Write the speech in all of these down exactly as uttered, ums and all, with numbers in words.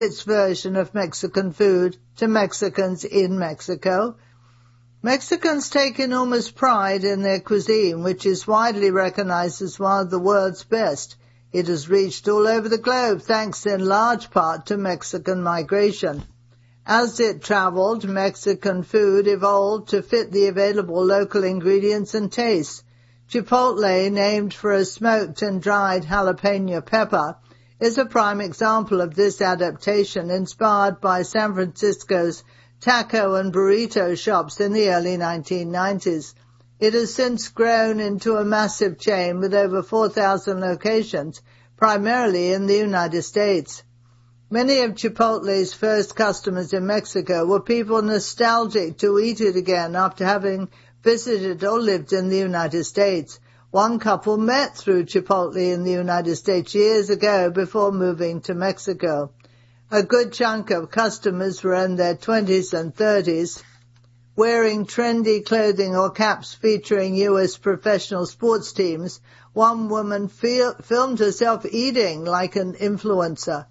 its version of Mexican food to Mexicans in Mexico. Mexicans take enormous pride in their cuisine, which is widely recognized as one of the world's best. It has reached all over the globe thanks in large part to Mexican migration. As it traveled, Mexican food evolved to fit the available local ingredients and tastes. Chipotle, named for a smoked and dried jalapeno pepper, is a prime example of this adaptation, inspired by San Francisco's taco and burrito shops in the early nineteen nineties. It has since grown into a massive chain with over four thousand locations, primarily in the United States. Many of Chipotle's first customers in Mexico were people nostalgic to eat it again after having visited or lived in the United States. One couple met through Chipotle in the United States years ago before moving to Mexico. A good chunk of customers were in their twenties and thirties, wearing trendy clothing or caps featuring U S professional sports teams. One woman feel, filmed herself eating like an influencer.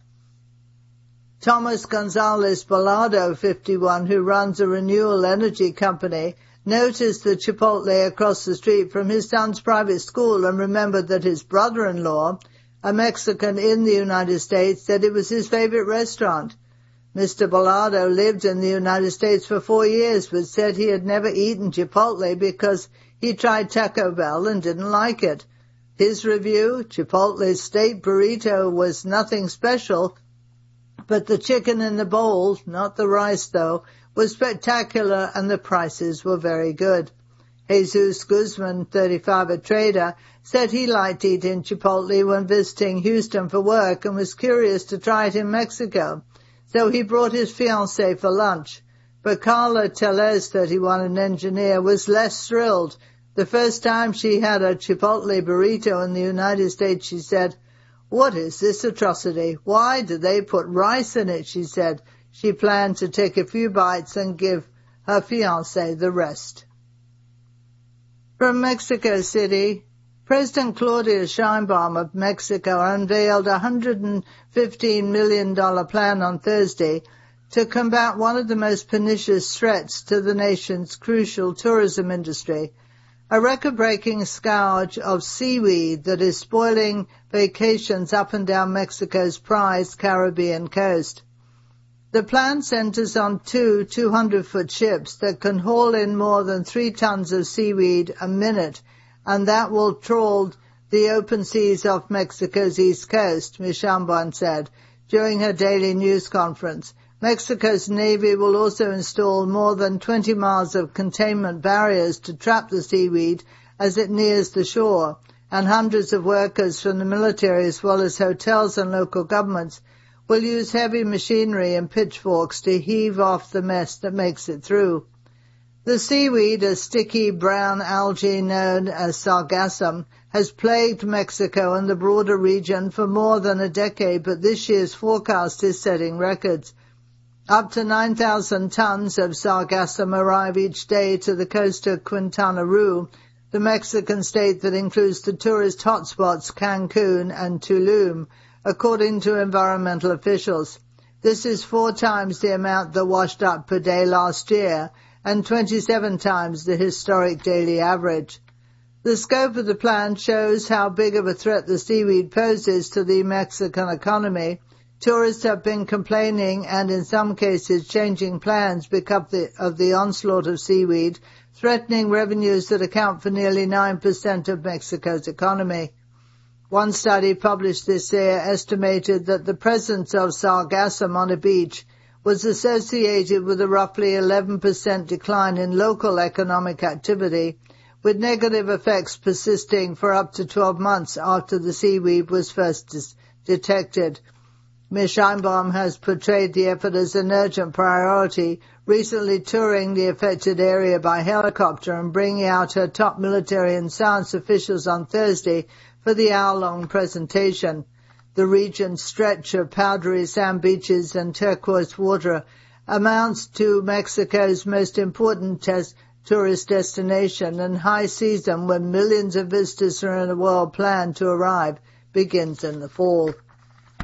Thomas Gonzalez Balado, fifty-one, who runs a renewable energy company, noticed the Chipotle across the street from his son's private school and remembered that his brother-in-law, a Mexican in the United States, said it was his favorite restaurant. Mister Balado lived in the United States for four years, but said he had never eaten Chipotle because he tried Taco Bell and didn't like it. His review: Chipotle's steak burrito was nothing special, but the chicken in the bowl, not the rice though, was spectacular and the prices were very good. Jesus Guzman, thirty-five, a trader, said he liked eating Chipotle when visiting Houston for work and was curious to try it in Mexico, so he brought his fiancée for lunch. But Carla Tellez, thirty-one, an engineer, was less thrilled. The first time she had a Chipotle burrito in the United States, she said, "What is this atrocity? Why do they put rice in it?" she said. She planned to take a few bites and give her fiancé the rest. From Mexico City, President Claudia Sheinbaum of Mexico unveiled a one hundred fifteen million dollars plan on Thursday to combat one of the most pernicious threats to the nation's crucial tourism industry, a record-breaking scourge of seaweed that is spoiling vacations up and down Mexico's prized Caribbean coast. The plan centers on two two hundred foot ships that can haul in more than three tons of seaweed a minute, and that will trawl the open seas off Mexico's east coast, Miz Sheinbaum said during her daily news conference. Mexico's Navy will also install more than twenty miles of containment barriers to trap the seaweed as it nears the shore, and hundreds of workers from the military as well as hotels and local governments will use heavy machinery and pitchforks to heave off the mess that makes it through. The seaweed, a sticky brown algae known as sargassum, has plagued Mexico and the broader region for more than a decade, but this year's forecast is setting records. Up to nine thousand tons of sargassum arrive each day to the coast of Quintana Roo, the Mexican state that includes the tourist hotspots Cancun and Tulum, according to environmental officials. This is four times the amount that washed up per day last year and twenty-seven times the historic daily average. The scope of the plan shows how big of a threat the seaweed poses to the Mexican economy. Tourists have been complaining and in some cases changing plans because of the onslaught of seaweed, threatening revenues that account for nearly nine percent of Mexico's economy. One study published this year estimated that the presence of sargassum on a beach was associated with a roughly eleven percent decline in local economic activity, with negative effects persisting for up to twelve months after the seaweed was first dis- detected. Miz Sheinbaum has portrayed the effort as an urgent priority, recently touring the affected area by helicopter and bringing out her top military and science officials on Thursday for the hour-long presentation. The region's stretch of powdery sand beaches and turquoise water amounts to Mexico's most important test tourist destination, and high season, when millions of visitors around the world plan to arrive, begins in the fall.